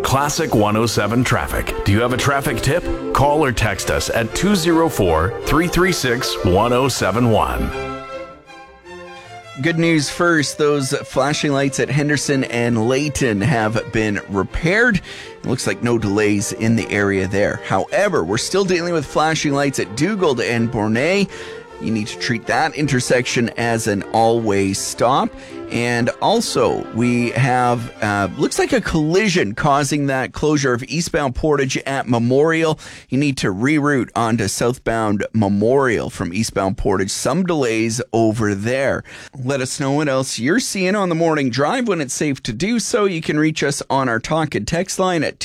Classic 107 Traffic. Do you have a traffic tip? Call or text us at 204-336-1071. Good news first, those flashing lights at Henderson and Layton have been repaired. It looks like no delays in the area there. However, we're still dealing with flashing lights at Dugald and Bourne. You need to treat that intersection as an all-way stop. And also, we have, looks like a collision causing that closure of eastbound Portage at Memorial. You need to reroute onto southbound Memorial from eastbound Portage. Some delays over there. Let us know what else you're seeing on the morning drive when it's safe to do so. You can reach us on our talk and text line at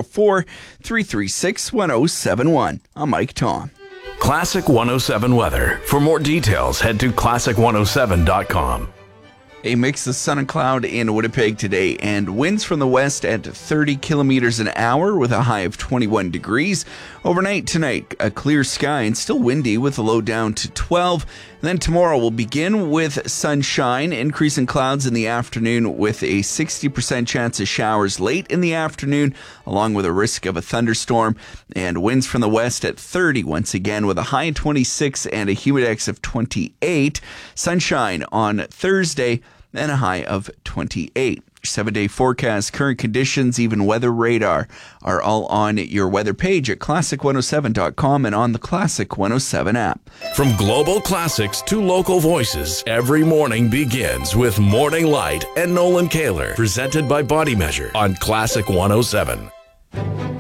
204-336-1071. I'm Mike Tom. Classic 107 weather. For more details, head to classic107.com. A mix of sun and cloud in Winnipeg today, and winds from the west at 30 kilometers an hour with a high of 21 degrees. Overnight tonight, a clear sky and still windy with a low down to 12. And then tomorrow we'll begin with sunshine, increase in clouds in the afternoon with a 60% chance of showers late in the afternoon, along with a risk of a thunderstorm, and winds from the west at 30 once again with a high of 26 and a humidex of 28. Sunshine on Thursday and a high of 28. 7-day forecast, current conditions, even weather radar are all on your weather page at classic107.com and on the Classic 107 app. From global classics to local voices, every morning begins with Morning Light and Nolan Kaler, presented by Body Measure on Classic 107.